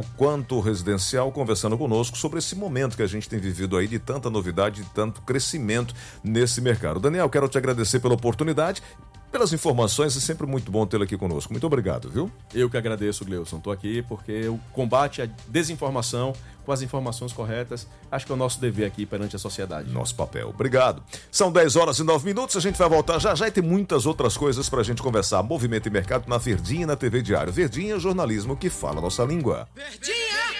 comercial quanto residencial, conversando conosco sobre esse momento que a gente tem vivido aí de tanta novidade, de tanto crescimento nesse mercado. Daniel, quero te agradecer pela oportunidade, pelas informações, é sempre muito bom tê-lo aqui conosco. Muito obrigado, viu? Eu que agradeço, Gleuson. Estou aqui porque o combate à desinformação com as informações corretas, acho que é o nosso dever aqui perante a sociedade. Nosso papel. Obrigado. São 10h09, a gente vai voltar já já e tem muitas outras coisas pra gente conversar. Movimento e mercado na Verdinha e na TV Diário. Verdinha, jornalismo que fala a nossa língua. Verdinha!